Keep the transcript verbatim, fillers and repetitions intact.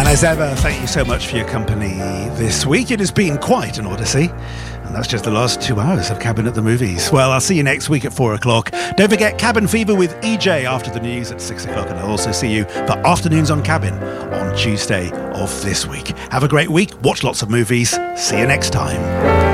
And as ever, thank you so much for your company this week. It has been quite an odyssey. And that's just the last two hours of Cabin at the Movies. Well, I'll see you next week at four o'clock. Don't forget Cabin Fever with E J after the news at six o'clock. And I'll also see you for Afternoons on Cabin on Tuesday of this week. Have a great week. Watch lots of movies. See you next time.